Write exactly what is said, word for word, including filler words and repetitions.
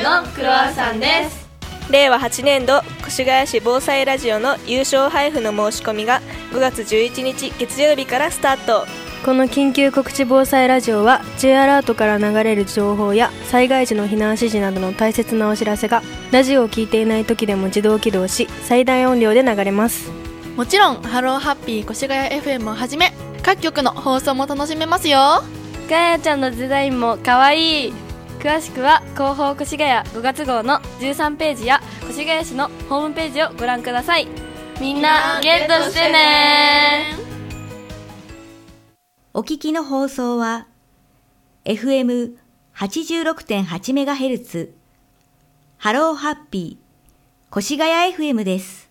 のクロワッサンです。 れいわはちねんど越谷市防災ラジオの優勝配布の申し込みがごがつじゅういちにち月曜日からスタート。 この緊急告知防災ラジオは J アラートから流れる情報や災害時の避難指示などの大切なお知らせがラジオを聞いていない時でも自動起動し、最大音量で流れます。 もちろんハローハッピー越谷 エフエム をはじめ各局の放送も楽しめますよ。 ガヤちゃんのデザインもかわいい。詳しくは広報越谷ごがつ号のじゅうさんページや越谷市のホームページをご覧ください。みんなゲットしてね。 お聞きの放送は エフエムはちじゅうろくてんはちメガヘルツ ハローハッピー越谷 エフエム です。